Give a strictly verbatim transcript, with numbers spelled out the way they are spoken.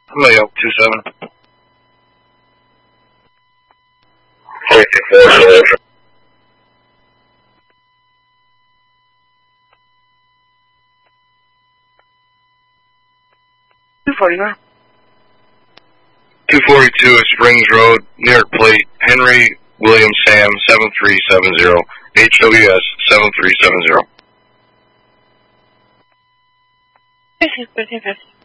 Layout two seven. fifty-four soldier. two forty-nine. two forty-two is Springs Road, New York Plate, Henry William Sam seven three seven zero, H W S seven three seven zero. This is thirteen fifty.